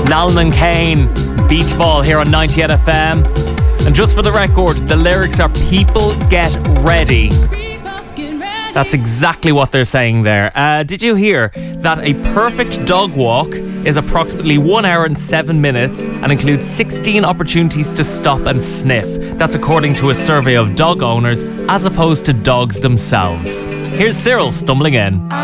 Nalman Kane, Beach Ball here on 98 FM. And just for the record, the lyrics are "People get ready." That's exactly what they're saying there. Did you hear that a perfect dog walk is approximately 1 hour and 7 minutes and includes 16 opportunities to stop and sniff? That's according to a survey of dog owners as opposed to dogs themselves. Here's Cyril stumbling in.